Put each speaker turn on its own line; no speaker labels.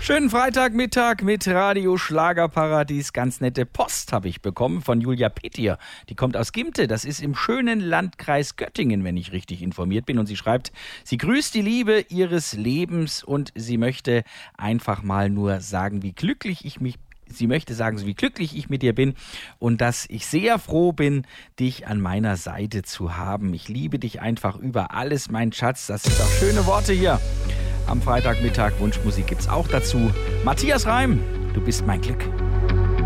Schönen Freitagmittag mit Radio Schlagerparadies. Ganz nette Post habe ich bekommen von Julia Petier. Die kommt aus Gimte, das ist im schönen Landkreis Göttingen, wenn ich richtig informiert bin. Und sie schreibt, sie grüßt die Liebe ihres Lebens und sie möchte einfach mal nur sagen, wie glücklich ich mich Sie möchte sagen, wie glücklich ich mit dir bin und dass ich sehr froh bin, dich an meiner Seite zu haben. Ich liebe dich einfach über alles, mein Schatz. Das sind doch schöne Worte hier. Am Freitagmittag Wunschmusik gibt's auch dazu. Matthias Reim, du bist mein Glück.